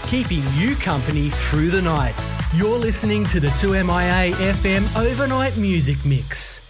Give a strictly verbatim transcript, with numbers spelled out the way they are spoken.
keeping you company through the night. You're listening to the two M I A F M Overnight Music Mix.